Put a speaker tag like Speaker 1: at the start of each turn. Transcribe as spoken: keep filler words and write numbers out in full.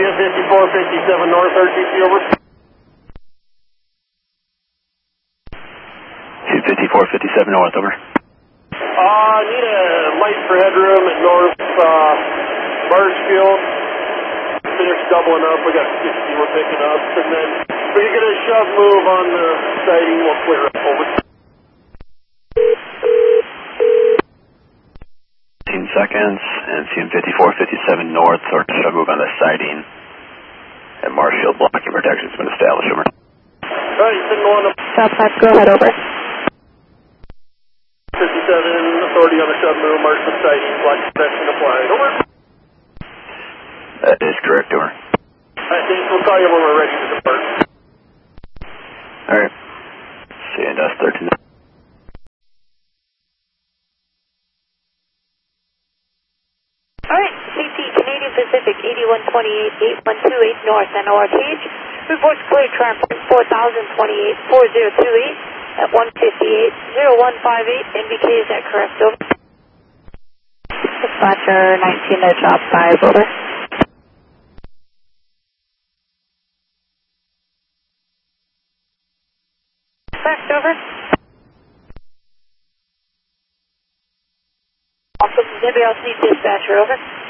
Speaker 1: fifty-four fifty-seven North, R T C over.
Speaker 2: fifty-four fifty-seven North, over.
Speaker 1: Uh, need a light for headroom at North uh, Marshfield. Finished doubling up. We got sixty we're picking up. And then if we get a shove move on the siding, we'll clear it over.
Speaker 2: fifteen seconds, and C M fifty-four fifty-seven North, or shove move on the siding. And Marshfield blocking protection has been established, over.
Speaker 1: Alright, signal on the
Speaker 3: South five, go ahead, over.
Speaker 1: fifty-seven, authority on the shove move, Marshfield siding, block protection applied, over.
Speaker 2: That is correct, over.
Speaker 1: Alright, thanks, we'll call you when we're ready to depart.
Speaker 2: Alright. C N S thirteen.
Speaker 3: Alright, C T Canadian Pacific eighty-one twenty-eight, eight one two eight North, N O R T H. Reports clear traffic four thousand twenty-eight, four zero two eight at one fifty-eight, zero one five eight. N B K, is that correct, over? Dispatcher nineteen to drop five, over. Fax, over. Also, W L C dispatcher, over.